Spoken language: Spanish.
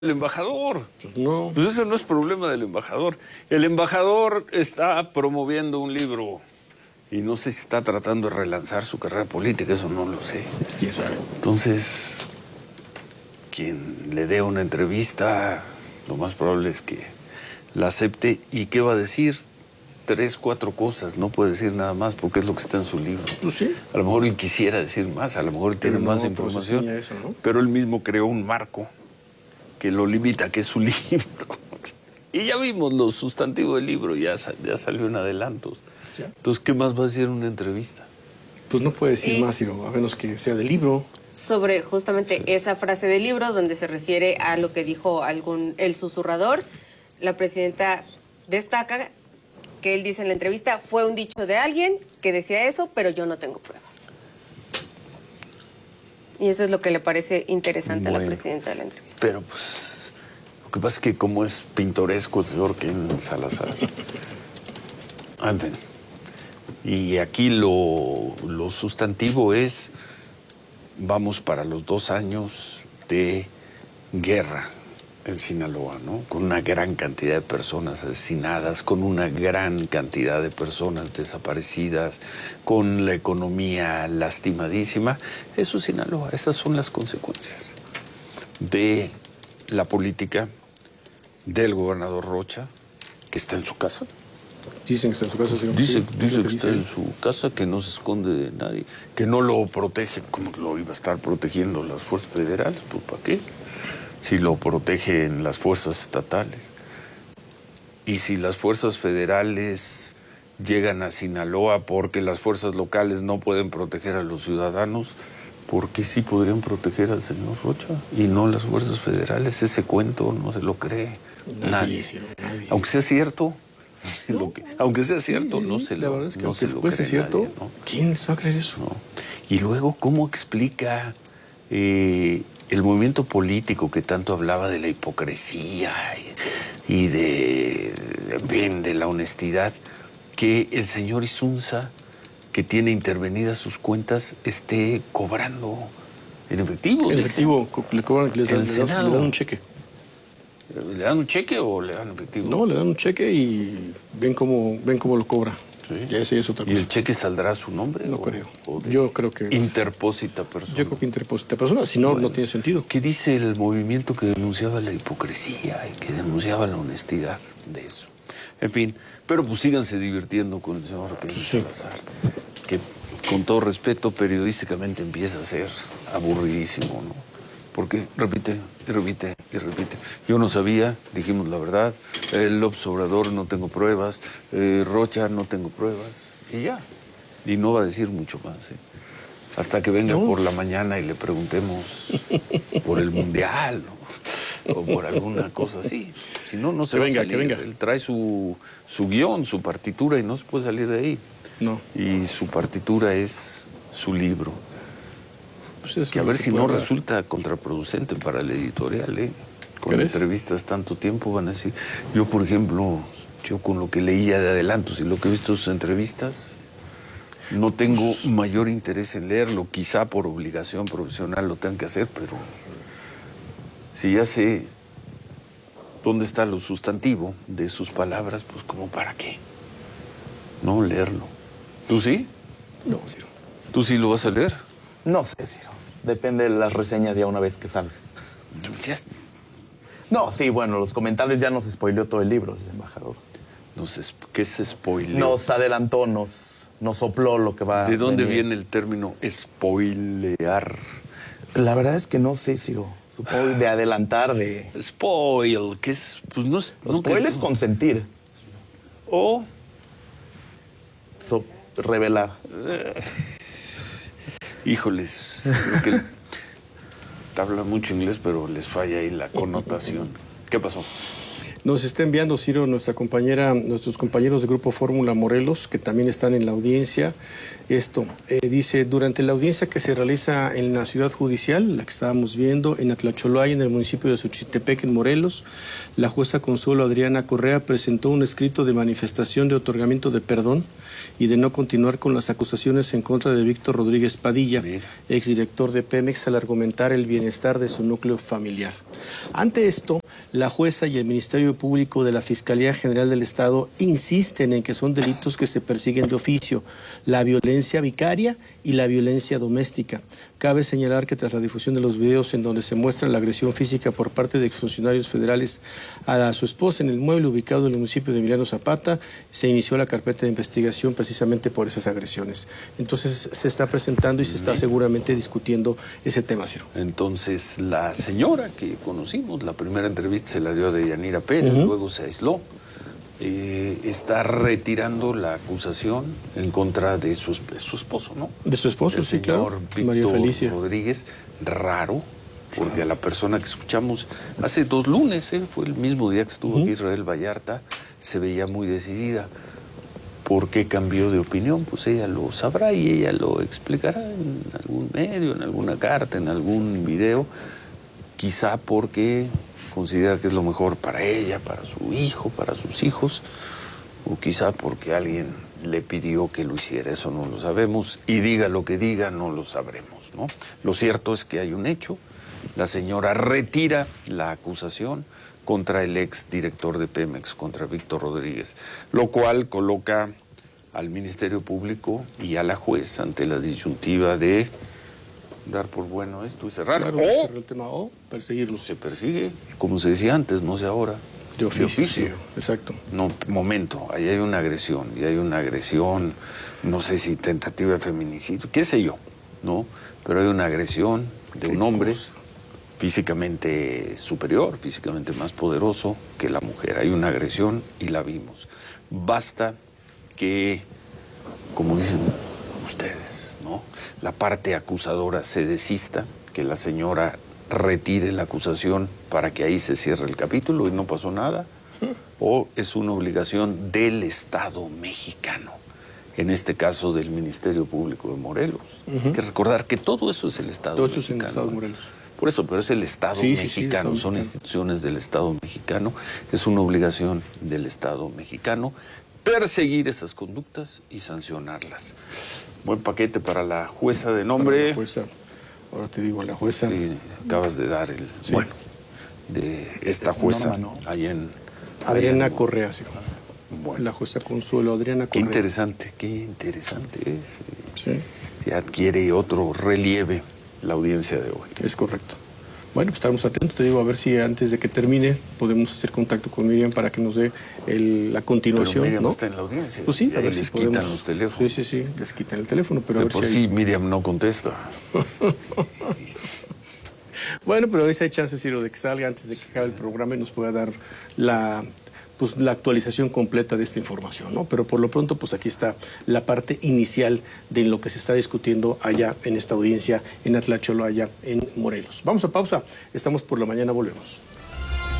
el embajador. Pues no. Pues ese no es problema del embajador. El embajador está promoviendo un libro y no sé si está tratando de relanzar su carrera política, eso no lo sé. ¿Quién sabe? Entonces, quien le dé una entrevista, lo más probable es que la acepte. ¿Y qué va a decir? 3, 4 cosas, no puede decir nada más porque es lo que está en su libro. Pues sí. A lo mejor él quisiera decir más, a lo mejor tiene Pero más no, información, pues eso, ¿no? pero él mismo creó un marco que lo limita, que es su libro. Y ya vimos los sustantivos del libro, ya salió en adelantos. ¿Sí? Entonces, ¿qué más va a decir en una entrevista? Pues no puede decir más, Ciro, a menos que sea del libro. Sobre justamente esa frase del libro donde se refiere a lo que dijo el susurrador, la presidenta destaca que él dice en la entrevista, fue un dicho de alguien que decía eso, pero yo no tengo pruebas. Y eso es lo que le parece interesante a la presidenta de la entrevista. Pero pues, lo que pasa es que como es pintoresco el señor Ken Salazar. Anden. Y aquí lo sustantivo es, vamos para los 2 años de guerra en Sinaloa, ¿no? Con una gran cantidad de personas asesinadas, con una gran cantidad de personas desaparecidas, con la economía lastimadísima. Eso es Sinaloa, esas son las consecuencias de la política del gobernador Rocha, que está en su casa. Dicen que está en su casa. Ciro. Dice Sí, que está en su casa, que no se esconde de nadie, que no lo protege, como lo iba a estar protegiendo las fuerzas federales, pues ¿para qué? Si lo protegen las fuerzas estatales. Y si las fuerzas federales llegan a Sinaloa porque las fuerzas locales no pueden proteger a los ciudadanos, ¿por qué sí podrían proteger al señor Rocha y no las fuerzas federales? Ese cuento no se lo cree nadie. Nadie. Aunque sea cierto, aunque sea cierto, Sí, no se la lo, verdad es que no se lo cree ser cierto, nadie, ¿no? ¿Quién les va a creer eso? No. Y luego, ¿cómo explica el movimiento político que tanto hablaba de la hipocresía y de, en fin, de la honestidad, que el señor Insunza, que tiene intervenidas sus cuentas, esté cobrando en efectivo? En efectivo, le cobran, le dan un cheque. ¿Le dan un cheque o le dan efectivo? No, le dan un cheque y ven cómo lo cobra. Sí. Ya ese es otra cosa. ¿Y el cheque saldrá a su nombre? No creo. Yo creo que... Interpósita persona. Yo creo que interpósita persona, si no, no tiene sentido. ¿Qué dice el movimiento que denunciaba la hipocresía y que denunciaba la honestidad de eso? En fin, pero pues síganse divirtiendo con el señor Ken Salazar, que con todo respeto periodísticamente empieza a ser aburridísimo, ¿no? Porque repite y repite y repite. Yo no sabía, dijimos la verdad, López Obrador no tengo pruebas, Rocha no tengo pruebas, y ya. Y no va a decir mucho más, ¿eh? Hasta que venga por la mañana y le preguntemos por el Mundial, ¿no? O por alguna cosa así. Si no, no se va a salir. Que venga. Él trae su guión, su partitura y no se puede salir de ahí. No. Y su partitura es su libro. Pues que a ver si no resulta contraproducente para el editorial, ¿eh? Con entrevistas tanto tiempo van a decir... Yo, por ejemplo, con lo que leía de adelantos y lo que he visto en sus entrevistas, no tengo mayor interés en leerlo. Quizá por obligación profesional lo tengan que hacer, pero si ya sé dónde está lo sustantivo de sus palabras, pues ¿como para qué? No leerlo. ¿Tú sí? No, Ciro. ¿Tú sí lo vas a leer? No sé, Ciro. Depende de las reseñas ya una vez que salga. No, sí, bueno, los comentarios ya nos spoileó todo el libro, el embajador. ¿Qué se spoileó? Nos adelantó, nos sopló lo que va a ¿De dónde venir. viene el término spoilear? La verdad es que no sé, Ciro. Supongo de adelantar, de... Spoil, que es... Pues no es... Spoil es consentir. O... revelar. Híjoles, creo que habla mucho inglés, pero les falla ahí la connotación. ¿Qué pasó? Nos está enviando, Ciro, nuestros compañeros de Grupo Fórmula Morelos, que también están en la audiencia. Dice, durante la audiencia que se realiza en la ciudad judicial, la que estábamos viendo, en Atlacholaya, en el municipio de Xochitepec, en Morelos, la jueza Consuelo Adriana Correa presentó un escrito de manifestación de otorgamiento de perdón y de no continuar con las acusaciones en contra de Víctor Rodríguez Padilla, exdirector de Pemex, al argumentar el bienestar de su núcleo familiar. Ante esto, la jueza y el Ministerio Público de la Fiscalía General del Estado insisten en que son delitos que se persiguen de oficio, la violencia vicaria y la violencia doméstica. Cabe señalar que tras la difusión de los videos en donde se muestra la agresión física por parte de exfuncionarios federales a su esposa en el mueble ubicado en el municipio de Emiliano Zapata, se inició la carpeta de investigación precisamente por esas agresiones. Entonces se está presentando y se está seguramente discutiendo ese tema, Ciro. Entonces la señora que conocimos, la primera entrevista se la dio a Deyanira Pérez, luego se aisló. Está retirando la acusación en contra de su esposo, ¿no? De su esposo, el sí, claro. Víctor María Felicia Rodríguez. Raro, porque a la persona que escuchamos hace 2 lunes, fue el mismo día que estuvo aquí Israel Vallarta, se veía muy decidida. ¿Por qué cambió de opinión? Pues ella lo sabrá y ella lo explicará en algún medio, en alguna carta, en algún video. Quizá porque considera que es lo mejor para ella, para su hijo, para sus hijos, o quizá porque alguien le pidió que lo hiciera, eso no lo sabemos, y diga lo que diga, no lo sabremos, ¿no? Lo cierto es que hay un hecho, la señora retira la acusación contra el ex director de Pemex, contra Víctor Rodríguez, lo cual coloca al Ministerio Público y a la juez ante la disyuntiva de dar por bueno esto y cerrar. Claro, cerrar el tema o perseguirlo. Se persigue, como se decía antes, no sé ahora. De oficio. Sí, exacto. No, momento, ahí hay una agresión, y hay una agresión, no sé si tentativa de feminicidio, qué sé yo, ¿no? Pero hay una agresión de un hombre físicamente superior, físicamente más poderoso que la mujer. Hay una agresión y la vimos. Basta que, como dicen ustedes, ¿no?, la parte acusadora se desista, que la señora retire la acusación para que ahí se cierre el capítulo y no pasó nada, o es una obligación del Estado mexicano, en este caso del Ministerio Público de Morelos. Hay que recordar que todo eso es el Estado mexicano. Todo eso es el Estado de Morelos. Por eso, pero es el Estado mexicano, son instituciones del Estado mexicano, es una obligación del Estado mexicano perseguir esas conductas y sancionarlas. Buen paquete para la jueza de nombre. La jueza, ahora te digo, la jueza. Sí, acabas de dar el. Sí. Bueno, de esta jueza, Norma, ¿no? allá en. Adriana Correa, sí. Bueno. La jueza Consuelo Adriana Correa. Qué interesante es. Sí. Se adquiere otro relieve la audiencia de hoy. Es correcto. Bueno, pues estaremos atentos, te digo, a ver si antes de que termine podemos hacer contacto con Miriam para que nos dé la continuación. Pero Miriam ¿no? está en la audiencia. Pues sí, a ver les si podemos. quitan los teléfonos. Sí, les quitan el teléfono, pero a ver por si sí Miriam no contesta. Bueno, pero a veces hay chances, Ciro, de que salga antes de que acabe el programa y nos pueda dar la actualización completa de esta información, ¿no? Pero por lo pronto, pues aquí está la parte inicial de lo que se está discutiendo allá en esta audiencia en Atlacholaya, en Morelos. Vamos a pausa, estamos por la mañana, volvemos.